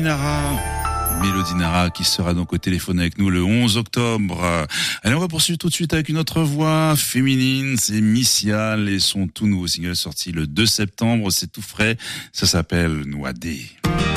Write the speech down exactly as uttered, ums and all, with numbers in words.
Nara. Mélodie Nara qui sera donc au téléphone avec nous le onze octobre. Allez, on va poursuivre tout de suite avec une autre voix féminine, c'est Missial et son tout nouveau single sorti le deux septembre, c'est tout frais, ça s'appelle Noadé.